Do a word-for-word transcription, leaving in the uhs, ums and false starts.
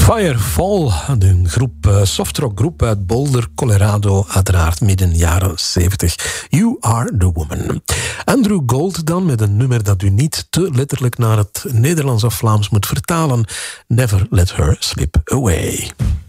Firefall, een groep, uh, softrock groep uit Boulder, Colorado, uiteraard midden jaren zeventig. You Are The Woman. Andrew Gold dan met een nummer dat u niet te letterlijk naar het Nederlands of Vlaams moet vertalen. Never Let Her Slip Away.